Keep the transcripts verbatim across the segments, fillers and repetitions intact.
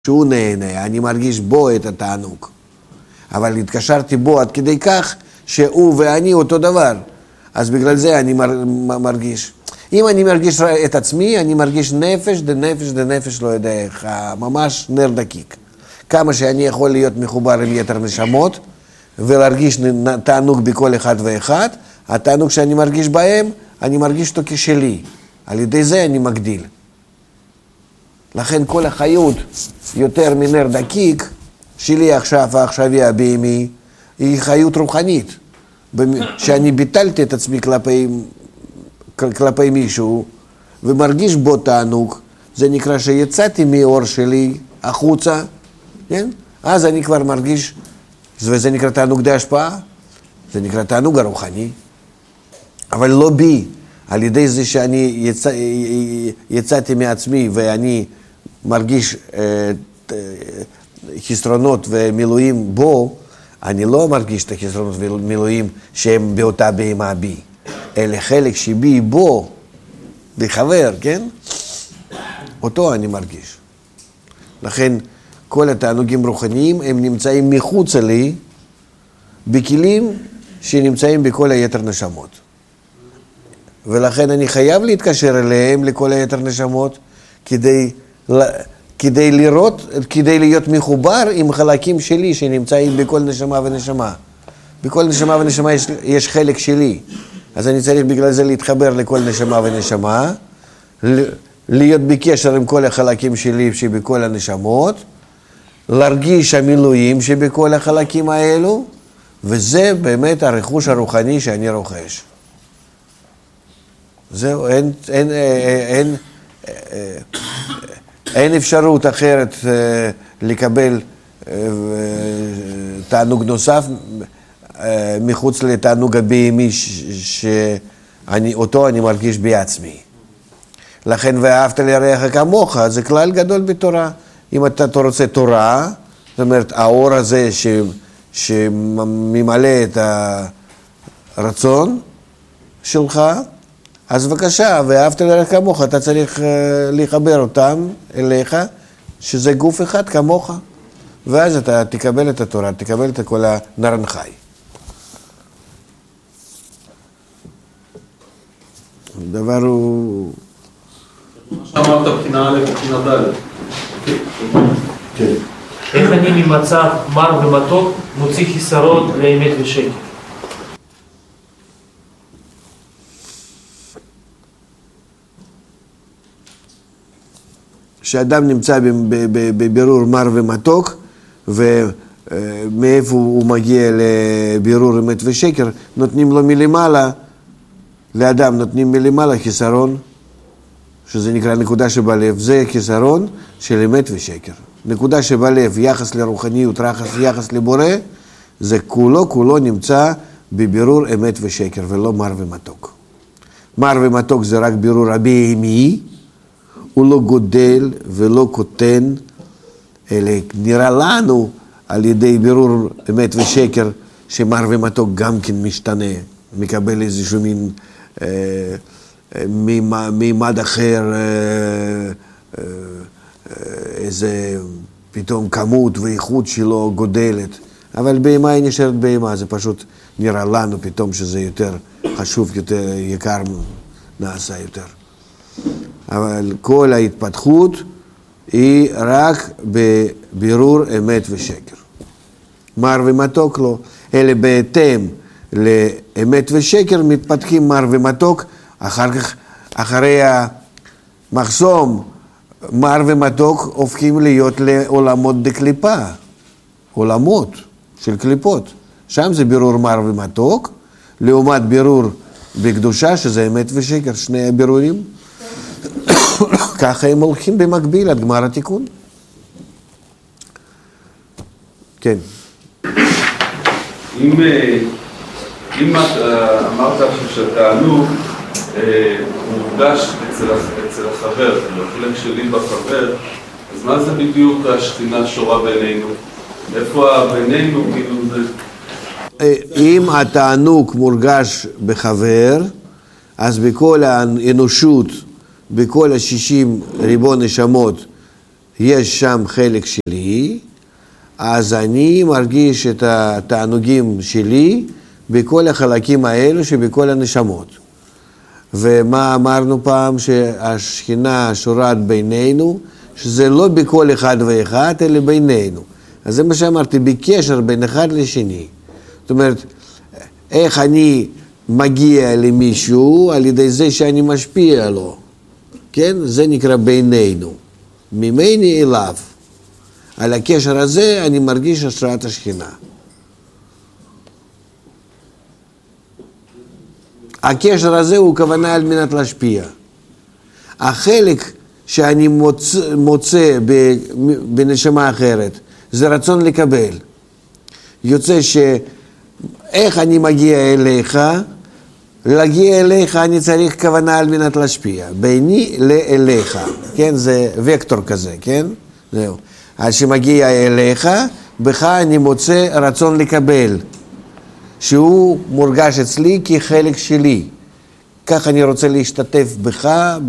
שהוא נהנה, אני מרגיש בו את התענוג. אבל התקשרתי בו עד כדי כך שהוא ואני אותו דבר. אז בגלל זה אני מרגיש. אם אני מרגיש את עצמי, אני מרגיש נפש, דנפש, דנפש, לא יודע איך, ממש נר דקיק. כמה שאני יכול להיות מחובר עם יתר נשמות, ולהרגיש תענוג בכל אחד ואחד, התענוג שאני מרגיש בהם, אני מרגיש אותו כשלי. על ידי זה אני מגדיל. לכן כל החיות יותר מנר דקיק, שלי עכשיו, העכשווי הבהמי, היא חיות רוחנית. שאני ביטלתי את עצמי כלפי, כלפי מישהו, ומרגיש בו תענוג, זה נקרא שיצאתי מאור שלי החוצה, כן? אז אני כבר מרגיש, וזה נקרא תענוג די השפעה, זה נקרא תענוג הרוחני, אבל לא בי, על ידי זה שאני יצא, יצאתי מעצמי ואני מרגיש אה, חסרונות ומילואים בו, אני לא מרגיש את החסרונות ומילואים שהם באותה בהמה בי, אלא חלק שבי בו, בחבר, כן? אותו אני מרגיש. לכן כל התענוגים רוחניים הם נמצאים מחוץ לי, בכלים שנמצאים בכל היתר נשמות. ולכן אני חייב להתקשר אליהם, לכל היתר נשמות, כדי, כדי לראות, כדי להיות מחובר עם חלקים שלי שנמצאים בכל נשמה ונשמה. בכל נשמה ונשמה יש, יש חלק שלי. אז אני צריך בגלל זה להתחבר לכל נשמה ונשמה, להיות בקשר עם כל החלקים שלי שבכל הנשמות, להרגיש המילואים שבכל החלקים האלו, וזה באמת הרכוש הרוחני שאני רוכש. זהו, אין, אין, אין, אין, אין אפשרות אחרת לקבל תענוג נוסף מחוץ לתענוג הבהמי שאותו אני מרגיש בעצמי. לכן ואהבת לרעך כמוך, זה כלל גדול בתורה. אם אתה רוצה תורה, זאת אומרת, האור הזה ש, שממלא את הרצון שלך, אז בבקשה, ואהבת לרעך כמוך, אתה צריך לחבר אותם אליך, שזה גוף אחד כמוך, ואז אתה תקבל את התורה, תקבל את כל הנרן חי. הדבר הוא... מה שאמרת בחינה א' ובחינה ד'. כן. איך אני ממצב מר ומתוק מוציא חיסרון לאמת ושקר? שאדם נמצא בבירור מר ומתוק, ומאיפה הוא מגיע לבירור אמת ושקר, נותנים לו מלמעלה, לאדם נותנים מלמעלה חיסרון, שזה נקרא נקודה שבלב, זה חיסרון של אמת ושקר. נקודה שבלב, יחס לרוחניות, יחס לבורא, זה כולו, כולו נמצא בבירור אמת ושקר, ולא מר ומתוק. מר ומתוק זה רק בירור הבהמי, הוא לא גודל ולא קוטן, אלא נראה לנו על ידי בירור אמת ושקר, שמר ומתוק גם כן משתנה, מקבל איזשהו מין אה, מימד אחר, אה, אה, איזה פתאום כמות ואיכות שלו גודלת. אבל בהמה היא נשארת בהמה, זה פשוט נראה לנו פתאום שזה יותר חשוב, יותר יקר, נעשה יותר. אבל כל ההתפתחות היא רק בבירור אמת ושקר. מר ומתוק לא, אלא בהתאם לאמת ושקר מתפתחים מר ומתוק, אחר כך, אחרי המחסום, מר ומתוק הופכים להיות לעולמות דקליפה, עולמות של קליפות. שם זה בירור מר ומתוק, לעומת בירור בקדושה, שזה אמת ושקר, שני הבירורים. ככה הם הולכים במקביל עד גמר התיקון. כן. אם, אם אמרת שהתענוג מורגש אצל, אצל החבר, החלק שלי בחבר, אז מה זה בדיוק השכינה שורה בינינו? איפה בינינו כאילו זה? אם התענוג מורגש בחבר, אז בכל האנושות, בכל השישים ריבון נשמות, יש שם חלק שלי, אז אני מרגיש את התענוגים שלי בכל החלקים האלו שבכל הנשמות. ומה אמרנו פעם? שהשכינה שורת בינינו, שזה לא בכל אחד ואחד, אלא בינינו. אז זה מה שאמרתי, בקשר בין אחד לשני. זאת אומרת, איך אני מגיע למישהו על ידי זה שאני משפיע לו. כן? זה נקרא בינינו. ממני אליו. על הקשר הזה אני מרגיש השראת השכינה. הקשר הזה הוא כוונה על מנת להשפיע. החלק שאני מוצא, מוצא בנשמה אחרת, זה רצון לקבל. יוצא שאיך אני מגיע אליך, להגיע אליך אני צריך כוונה על מנת להשפיע. ביני לאליך, כן? זה וקטור כזה, כן? זהו. אז שמגיע אליך, בך אני מוצא רצון לקבל. שהוא מורגש אצלי כחלק שלי. כך אני רוצה להשתתף בך,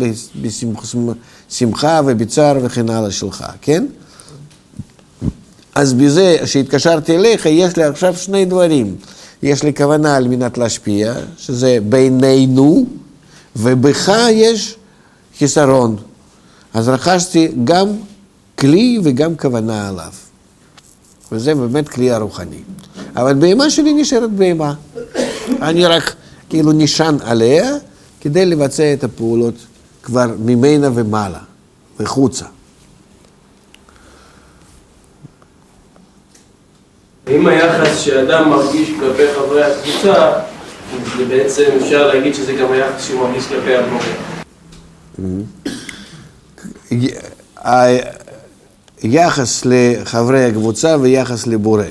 בשמחה ובצער וכן הלאה שלך, כן? אז בזה שהתקשרתי אליך, יש לי עכשיו שני דברים. יש לי כוונה על מנת להשפיע, שזה בינינו, ובך יש חיסרון. אז רכשתי גם כלי וגם כוונה עליו. וזה באמת כלי הרוחני. אבל בהמה שלי נשארת בהמה. אני רק כאילו נשען עליה כדי לבצע את הפעולות כבר ממנה ומעלה וחוצה. אם היחס שאדם מרגיש כלפי חברי הקבוצה, זה בעצם אפשר להגיד שזה גם היחס שהוא מרגיש כלפי הבורא. יחס לחברי הקבוצה ויחס לבורא.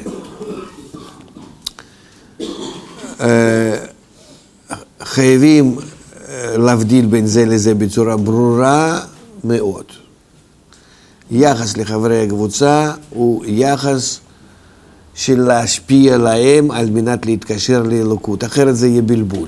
חייבים להבדיל בין זה לזה בצורה ברורה מאוד. יחס לחברי הקבוצה הוא יחס של להשפיע להם על מנת להתקשר לאלוקות, אחרת זה יהיה בלבול.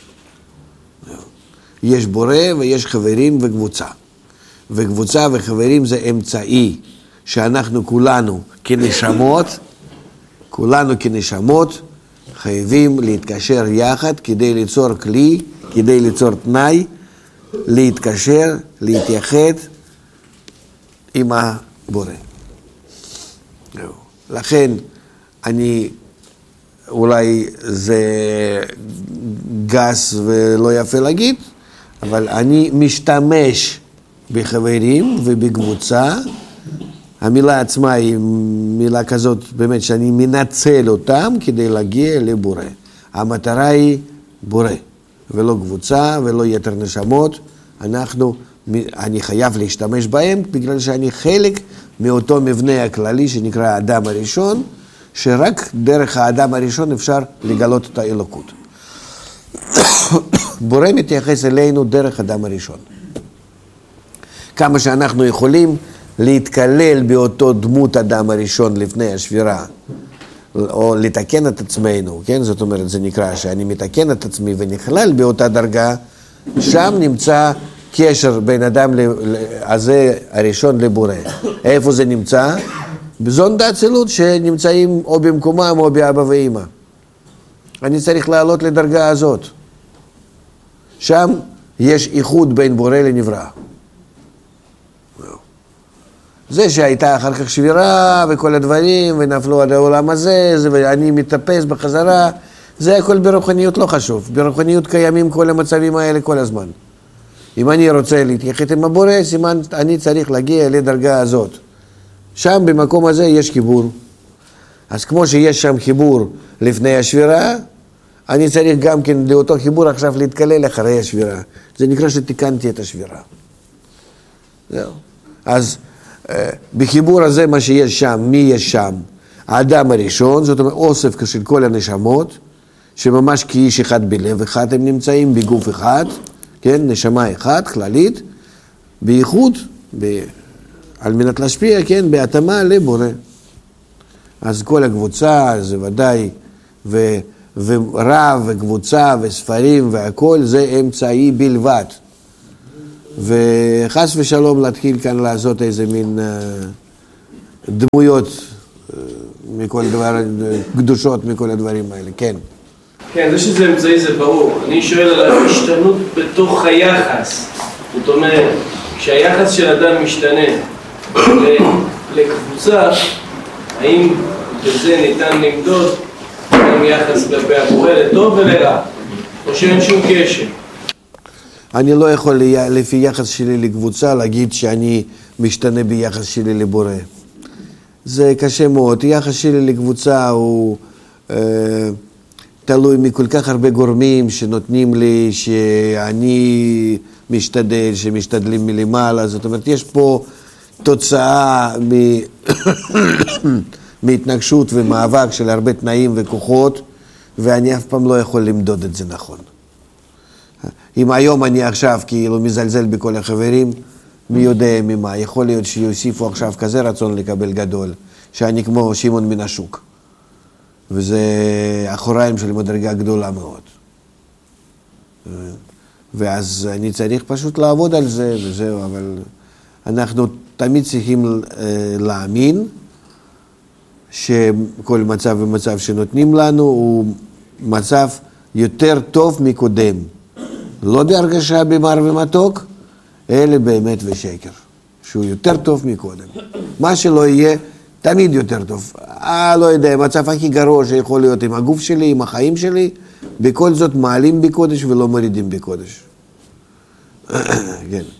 יש בורא ויש חברים וקבוצה. וקבוצה וחברים זה אמצעי שאנחנו כולנו כנשמות, כולנו כנשמות חייבים להתקשר יחד כדי ליצור כלי, כדי ליצור תנאי, להתקשר, להתייחד עם הבורא. לכן אני, אולי זה גס ולא יפה להגיד, אבל אני משתמש בחברים ובקבוצה. המילה עצמה היא מילה כזאת באמת שאני מנצל אותם כדי להגיע לבורא. המטרה היא בורא, ולא קבוצה ולא יתר נשמות. אנחנו, אני חייב להשתמש בהם בגלל שאני חלק מאותו מבנה הכללי שנקרא האדם הראשון, שרק דרך האדם הראשון אפשר לגלות את האלוקות. בורא מתייחס אלינו דרך האדם הראשון. כמה שאנחנו יכולים להתקלל באותו דמות אדם הראשון לפני השבירה, או לתקן את עצמנו, כן? זאת אומרת, זה נקרא שאני מתקן את עצמי ונכלל באותה דרגה, שם נמצא קשר בין אדם הזה הראשון לבורא. איפה זה נמצא? בזון האצילות שנמצאים או במקומם או באבא ואמא. אני צריך לעלות לדרגה הזאת. שם יש איחוד בין בורא לנברא. זה שהייתה אחר כך שבירה וכל הדברים ונפלו עד העולם הזה, ואני מטפס בחזרה, זה הכל ברוחניות לא חשוב. ברוחניות קיימים כל המצבים האלה כל הזמן. אם אני רוצה להתייחד עם הבורא, סימן אני צריך להגיע לדרגה הזאת. שם במקום הזה יש חיבור. אז כמו שיש שם חיבור לפני השבירה, אני צריך גם כן לאותו חיבור עכשיו להתקלל אחרי השבירה. זה נקרא שתיקנתי את השבירה. זהו. אז בחיבור הזה מה שיש שם, מי יש שם? האדם הראשון, זאת אומרת אוסף של כל הנשמות, שממש כאיש אחד בלב אחד הם נמצאים, בגוף אחד, כן? נשמה אחת, כללית, בייחוד, ב... על מנת להשפיע, כן? בהתאמה לבורא. אז כל הקבוצה, זה ודאי, ו... ורב וקבוצה וספרים והכל, זה אמצעי בלבד. וחס ושלום להתחיל כאן לעשות איזה מין דמויות מכל דבר, קדושות מכל הדברים האלה, כן. כן, זה שזה אמצעי זה ברור. אני שואל על ההשתנות בתוך היחס. זאת אומרת, כשהיחס של אדם משתנה לקבוצה, האם בזה ניתן למדוד גם יחס כלפי הבורא לטוב ולרע, או שאין שום קשר? אני לא יכול לפי יחס שלי לקבוצה להגיד שאני משתנה ביחס שלי לבורא. זה קשה מאוד. יחס שלי לקבוצה הוא אה, תלוי מכל כך הרבה גורמים שנותנים לי שאני משתדל, שמשתדלים מלמעלה. זאת אומרת, יש פה תוצאה מ... מהתנגשות ומאבק של הרבה תנאים וכוחות, ואני אף פעם לא יכול למדוד את זה נכון. אם היום אני עכשיו כאילו מזלזל בכל החברים, מי יודע ממה, יכול להיות שיוסיפו עכשיו כזה רצון לקבל גדול, שאני כמו שמעון מן השוק. וזה אחוריים של מדרגה גדולה מאוד. ואז אני צריך פשוט לעבוד על זה וזהו, אבל אנחנו תמיד צריכים להאמין שכל מצב ומצב שנותנים לנו הוא מצב יותר טוב מקודם. לא בהרגשה במר ומתוק, אלא באמת ושקר, שהוא יותר טוב מקודם. מה שלא יהיה, תמיד יותר טוב. אה, לא יודע, מצב הכי גרוע שיכול להיות עם הגוף שלי, עם החיים שלי, בכל זאת מעלים בקודש ולא מורידים בקודש. כן.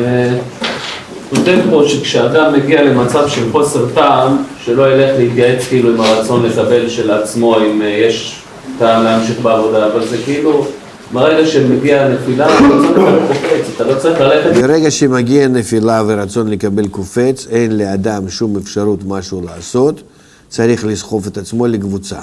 כותב פה שכשאדם מגיע למצב של חוסר טעם, שלא ילך להתייעץ כאילו עם הרצון לקבל של עצמו, אם יש טעם להמשיך בעבודה, אבל זה כאילו, ברגע שמגיע נפילה, אתה לא צריך לקבל קופץ, אתה לא צריך ללכת... ברגע שמגיע נפילה ורצון לקבל קופץ, אין לאדם שום אפשרות משהו לעשות, צריך לסחוף את עצמו לקבוצה.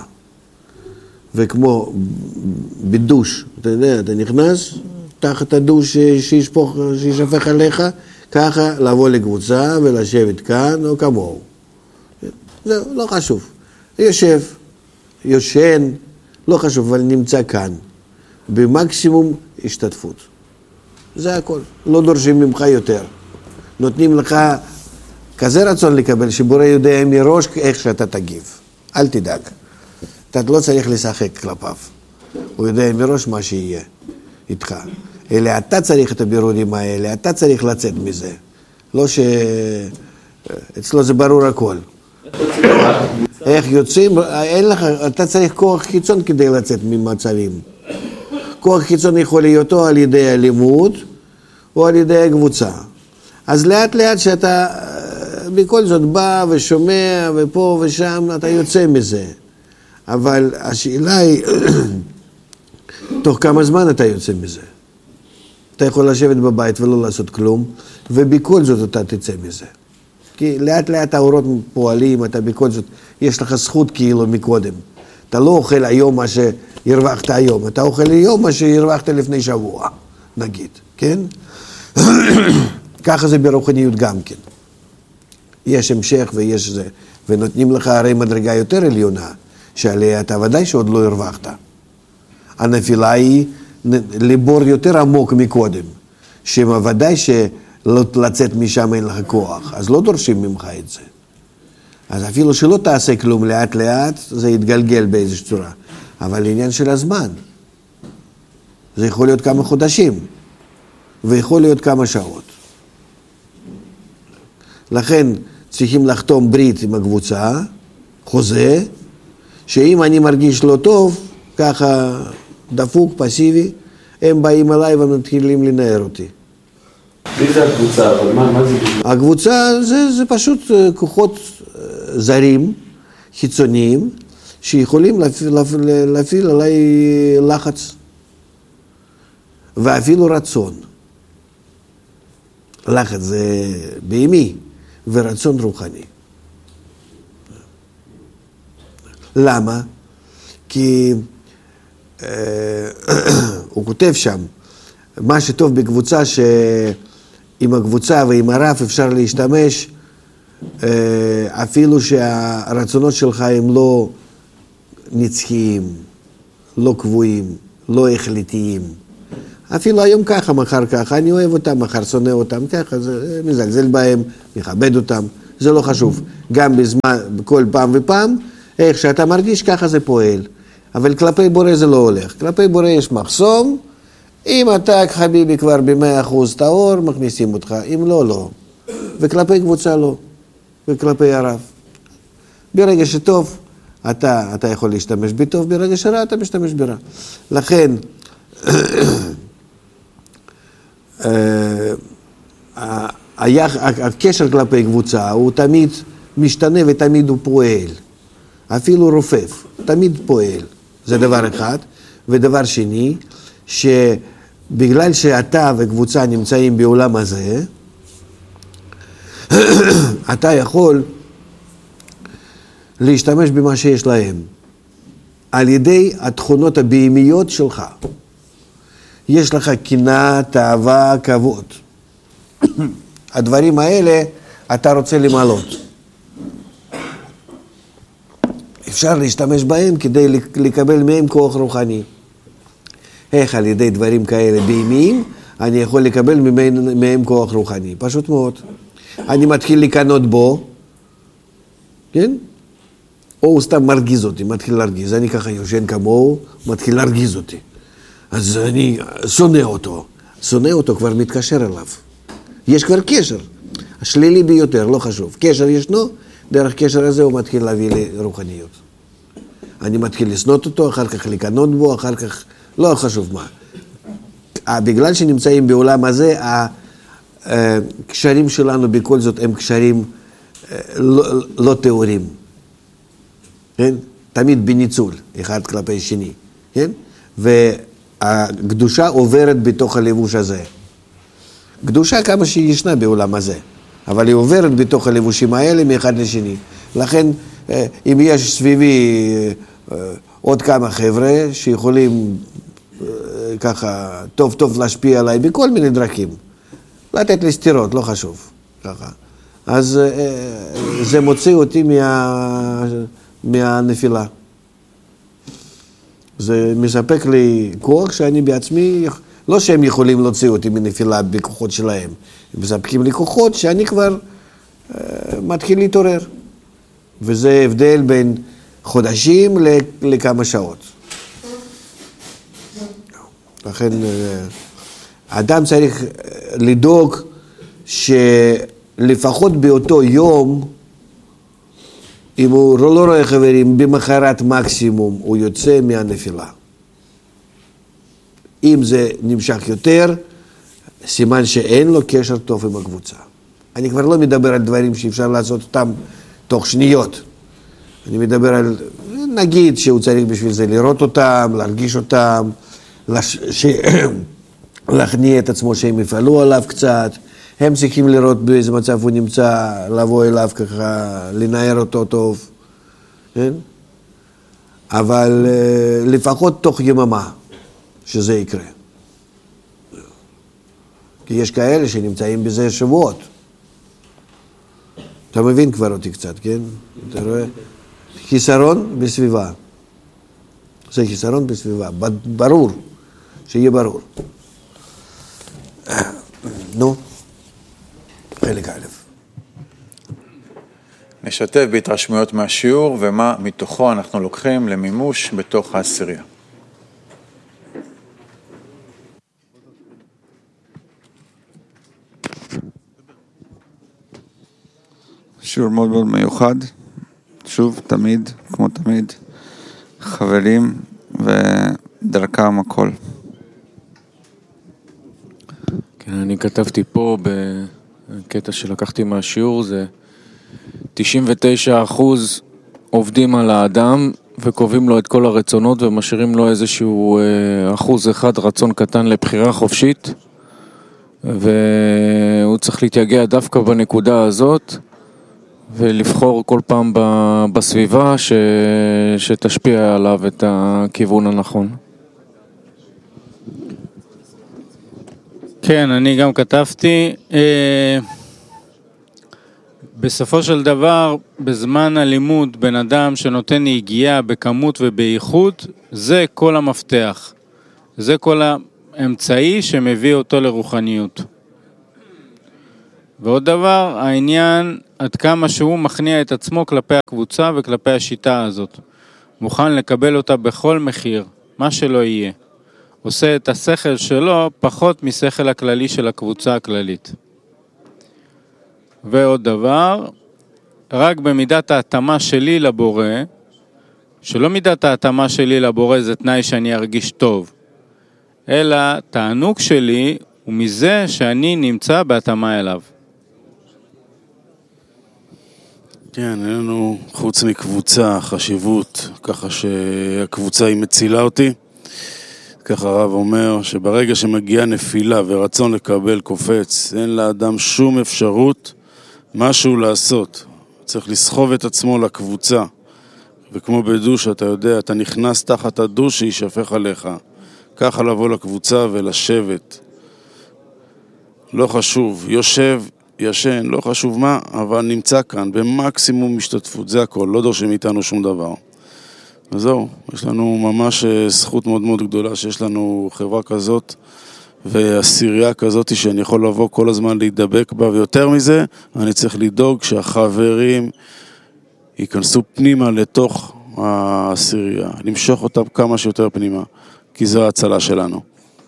וכמו בדוש, אתה יודע, אתה נכנס, תחת הדוש שישפוך, שישפך עליך, ככה לבוא לקבוצה ולשבת כאן או כמוהו. זהו, לא חשוב. יושב, יושן, לא חשוב, אבל נמצא כאן. במקסימום השתתפות. זה הכל. לא דורשים ממך יותר. נותנים לך כזה רצון לקבל, שבורא יודע מראש איך שאתה תגיב. אל תדאג. אתה לא צריך לשחק כלפיו. הוא יודע מראש מה שיהיה איתך. אלא אתה צריך את הבירורים האלה, אתה צריך לצאת מזה. לא ש... אצלו זה ברור הכל. איך יוצאים? אין לך, אתה צריך כוח חיצון כדי לצאת ממצבים. כוח חיצון יכול להיות או על ידי הלימוד, או על ידי הקבוצה. אז לאט לאט שאתה בכל זאת בא ושומע ופה ושם, אתה יוצא מזה. אבל השאלה היא, תוך כמה זמן אתה יוצא מזה? אתה יכול לשבת בבית ולא לעשות כלום, ובכל זאת אתה תצא מזה. כי לאט לאט האורות פועלים, אתה בכל זאת, יש לך זכות כאילו מקודם. אתה לא אוכל היום מה שהרווחת היום, אתה אוכל היום מה שהרווחת לפני שבוע, נגיד, כן? ככה זה ברוחניות גם כן. יש המשך ויש זה, ונותנים לך הרי מדרגה יותר עליונה, שעליה אתה ודאי שעוד לא הרווחת. הנפילה היא לבור יותר עמוק מקודם, שמוודאי שלצאת משם אין לך כוח, אז לא דורשים ממך את זה. אז אפילו שלא תעשה כלום לאט לאט, זה יתגלגל באיזושהי צורה. אבל עניין של הזמן. זה יכול להיות כמה חודשים, ויכול להיות כמה שעות. לכן צריכים לחתום ברית עם הקבוצה, חוזה, שאם אני מרגיש לא טוב, ככה דפוק, פסיבי, הם באים אליי ומתחילים לנער אותי. מי זה הקבוצה? אבל מה, מה זה? הקבוצה זה, זה פשוט כוחות זרים, חיצוניים, שיכולים להפעיל, להפעיל עליי לחץ, ואפילו רצון. לחץ זה בהמי, ורצון רוחני. למה? כי אה, הוא כותב שם, מה שטוב בקבוצה, שעם הקבוצה ועם הרב אפשר להשתמש, אה, אפילו שהרצונות שלך הם לא נצחיים, לא קבועים, לא החלטיים. אפילו היום ככה, מחר ככה, אני אוהב אותם, מחר שונא אותם, ככה, זה מזלזל בהם, מכבד אותם, זה לא חשוב. גם בזמן, כל פעם ופעם, איך שאתה מרגיש, ככה זה פועל. אבל כלפי בורא זה לא הולך. כלפי בורא יש מחסום, אם אתה חביבי כבר ב-מאה אחוז טהור, מכניסים אותך, אם לא, לא. וכלפי קבוצה לא, וכלפי הרב. ברגע שטוב, אתה, אתה יכול להשתמש בטוב, ברגע שרע אתה משתמש ברע. לכן, הקשר כלפי קבוצה הוא תמיד משתנה ותמיד הוא פועל. אפילו רופף, תמיד פועל. זה דבר אחד. ודבר שני, שבגלל שאתה וקבוצה נמצאים בעולם הזה, אתה יכול להשתמש במה שיש להם, על ידי התכונות הבהמיות שלך. יש לך קנאה, תאווה, כבוד. הדברים האלה אתה רוצה למעלות. אפשר להשתמש בהם כדי לקבל מהם כוח רוחני. איך על ידי דברים כאלה בהמיים, אני יכול לקבל מהם, מהם כוח רוחני. פשוט מאוד. אני מתחיל לקנות בו, כן? או הוא סתם מרגיז אותי, מתחיל להרגיז. אני ככה יושן כמוהו, מתחיל להרגיז אותי. אז אני שונא אותו. שונא אותו, כבר מתקשר אליו. יש כבר קשר. השלילי ביותר, לא חשוב. קשר ישנו, דרך קשר הזה הוא מתחיל להביא לרוחניות. אני מתחיל לסנות אותו, אחר כך לקנות בו, אחר כך, לא חשוב מה. בגלל שנמצאים בעולם הזה, הקשרים שלנו בכל זאת הם קשרים לא, לא תיאוריים. כן? תמיד בניצול, אחד כלפי שני. כן? והקדושה עוברת בתוך הלבוש הזה. קדושה כמה שהיא ישנה בעולם הזה. אבל היא עוברת בתוך הלבושים האלה מאחד לשני. לכן, אם יש סביבי עוד כמה חבר'ה שיכולים ככה טוב טוב להשפיע עליי בכל מיני דרכים, לתת לי סתירות, לא חשוב, ככה. אז זה מוציא אותי מה, מהנפילה. זה מספק לי כוח שאני בעצמי, לא שהם יכולים להוציא אותי מנפילה בכוחות שלהם, הם מספקים לי כוחות שאני כבר uh, מתחיל להתעורר. וזה הבדל בין חודשים לכמה שעות. לכן, האדם צריך לדאוג שלפחות באותו יום, אם הוא לא רואה חברים, במחרת מקסימום הוא יוצא מהנפילה. אם זה נמשך יותר, סימן שאין לו קשר טוב עם הקבוצה. אני כבר לא מדבר על דברים שאפשר לעשות אותם תוך שניות. אני מדבר על, נגיד שהוא צריך בשביל זה לראות אותם, להרגיש אותם, לש... ש... להכניע את עצמו שהם יפעלו עליו קצת, הם צריכים לראות באיזה מצב הוא נמצא, לבוא אליו ככה, לנער אותו טוב, כן? אבל לפחות תוך יממה שזה יקרה. כי יש כאלה שנמצאים בזה שבועות. אתה מבין כבר אותי קצת, כן? אתה רואה? חיסרון בסביבה. זה חיסרון בסביבה, ברור, שיהיה ברור. נו, חלק א'. נשתף בהתרשמויות מהשיעור ומה מתוכו אנחנו לוקחים למימוש בתוך העשירייה. שיעור מאוד מאוד מיוחד, שוב, תמיד, כמו תמיד, חברים ודרכם הכל. כן, אני כתבתי פה בקטע שלקחתי מהשיעור, זה תשעים ותשעה אחוז עובדים על האדם וקובעים לו את כל הרצונות ומשאירים לו איזשהו אחוז אחד רצון קטן לבחירה חופשית, והוא צריך להתייגע דווקא בנקודה הזאת ולבחור כל פעם בסביבה ש... שתשפיע עליו את הכיוון הנכון. כן, אני גם כתבתי, אה, בסופו של דבר, בזמן הלימוד, בן אדם שנותן היגיעה בכמות ובאיכות, זה כל המפתח. זה כל ה... אמצעי שמביא אותו לרוחניות. ועוד דבר, העניין עד כמה שהוא מכניע את עצמו כלפי הקבוצה וכלפי השיטה הזאת. מוכן לקבל אותה בכל מחיר, מה שלא יהיה. עושה את השכל שלו פחות משכל הכללי של הקבוצה הכללית. ועוד דבר, רק במידת ההתאמה שלי לבורא, שלא מידת ההתאמה שלי לבורא זה תנאי שאני ארגיש טוב, אלא תענוג שלי הוא מזה שאני נמצא בהתאמה אליו. כן, אין לנו חוץ מקבוצה, חשיבות, ככה שהקבוצה היא מצילה אותי. ככה הרב אומר שברגע שמגיעה נפילה ורצון לקבל קופץ, אין לאדם שום אפשרות משהו לעשות. צריך לסחוב את עצמו לקבוצה. וכמו בדוש, אתה יודע, אתה נכנס תחת הדוש שישפך עליך. ככה לבוא לקבוצה ולשבת. לא חשוב, יושב, ישן, לא חשוב מה, אבל נמצא כאן במקסימום השתתפות, זה הכל, לא דורשים מאיתנו שום דבר. וזהו, יש לנו ממש זכות מאוד מאוד גדולה שיש לנו חברה כזאת ועשירייה כזאת שאני יכול לבוא כל הזמן להידבק בה, ויותר מזה אני צריך לדאוג שהחברים ייכנסו פנימה לתוך העשירייה, למשוך אותם כמה שיותר פנימה, כי זו ההצלה שלנו.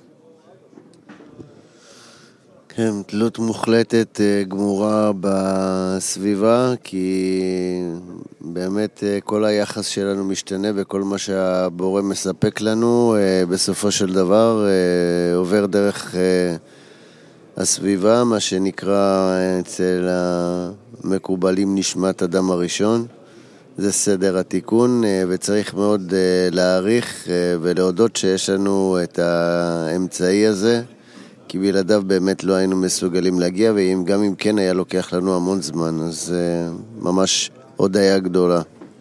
כן, תלות מוחלטת גמורה בסביבה, כי באמת כל היחס שלנו משתנה וכל מה שהבורא מספק לנו בסופו של דבר עובר דרך הסביבה, מה שנקרא אצל המקובלים נשמת אדם הראשון. זה סדר התיקון, וצריך מאוד להעריך ולהודות שיש לנו את האמצעי הזה, כי בלעדיו באמת לא היינו מסוגלים להגיע, וגם אם כן היה לוקח לנו המון זמן, אז uh, ממש הודיה גדולה.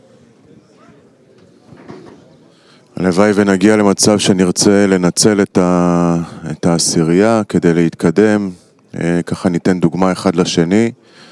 הלוואי ונגיע למצב שנרצה לנצל את, ה... את העשירייה כדי להתקדם, ככה ניתן דוגמה אחד לשני,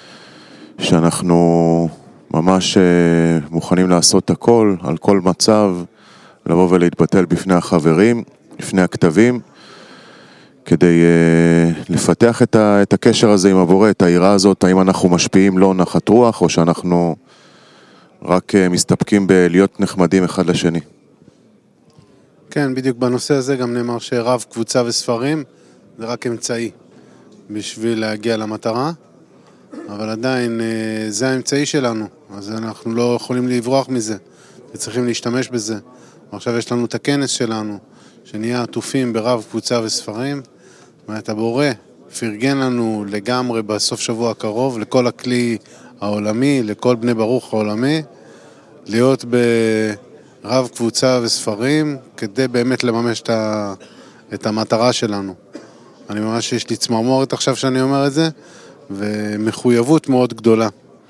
שאנחנו ממש מוכנים לעשות הכל, על כל מצב, לבוא ולהתבטל בפני החברים, לפני הכתבים, כדי uh, לפתח את, ה, את הקשר הזה עם הבורא, את העירה הזאת, האם אנחנו משפיעים לא נחת רוח, או שאנחנו רק uh, מסתפקים בלהיות נחמדים אחד לשני. כן, בדיוק בנושא הזה גם נאמר שרב קבוצה וספרים זה רק אמצעי בשביל להגיע למטרה, אבל עדיין uh, זה האמצעי שלנו, אז אנחנו לא יכולים לברוח מזה, וצריכים להשתמש בזה. ועכשיו יש לנו את הכנס שלנו, שנהיה עטופים ברב קבוצה וספרים, ואת הבורא פרגן לנו לגמרי בסוף שבוע הקרוב, לכל הכלי העולמי, לכל בני ברוך העולמי, להיות ברב קבוצה וספרים, כדי באמת לממש את, ה, את המטרה שלנו. אני ממש, יש לי צמרמורת עכשיו שאני אומר את זה, ומחויבות מאוד גדולה.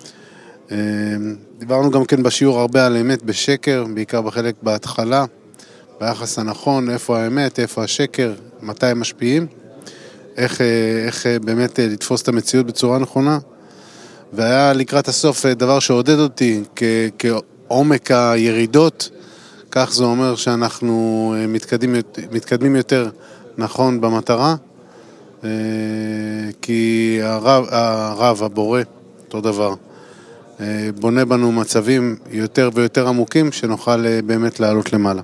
דיברנו גם כן בשיעור הרבה על אמת בשקר, בעיקר בחלק בהתחלה, ביחס הנכון, איפה האמת, איפה השקר, מתי הם משפיעים, איך, איך באמת לתפוס את המציאות בצורה נכונה. והיה לקראת הסוף דבר שעודד אותי כ, כעומק הירידות, כך זה אומר שאנחנו מתקדמים, מתקדמים יותר נכון במטרה, כי הרב, הרב הבורא, אותו דבר, בונה בנו מצבים יותר ויותר עמוקים שנוכל באמת לעלות למעלה.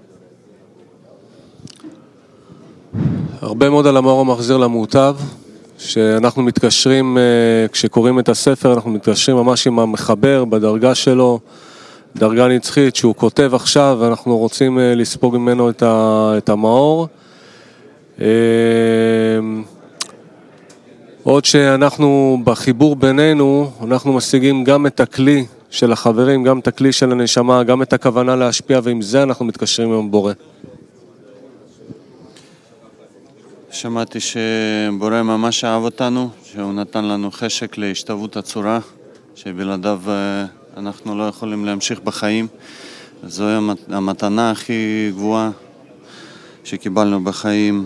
הרבה מאוד על המאור המחזיר למוטב, שאנחנו מתקשרים, כשקוראים את הספר, אנחנו מתקשרים ממש עם המחבר בדרגה שלו, דרגה נצחית שהוא כותב עכשיו, ואנחנו רוצים לספוג ממנו את המאור. עוד שאנחנו בחיבור בינינו, אנחנו משיגים גם את הכלי של החברים, גם את הכלי של הנשמה, גם את הכוונה להשפיע, ועם זה אנחנו מתקשרים עם בורא. שמעתי שבורא ממש אהב אותנו, שהוא נתן לנו חשק להשתוות הצורה, שבלעדיו אנחנו לא יכולים להמשיך בחיים. זוהי המתנה הכי גבוהה שקיבלנו בחיים.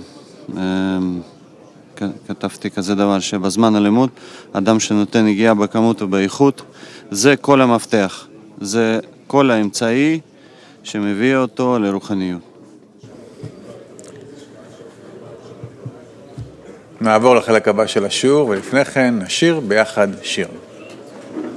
כתבתי כזה דבר, שבזמן הלימוד, אדם שנותן הגיעה בכמות ובאיכות, זה כל המפתח, זה כל האמצעי שמביא אותו לרוחניות. נעבור לחלק הבא של השיעור, ולפני כן נשיר ביחד שיר.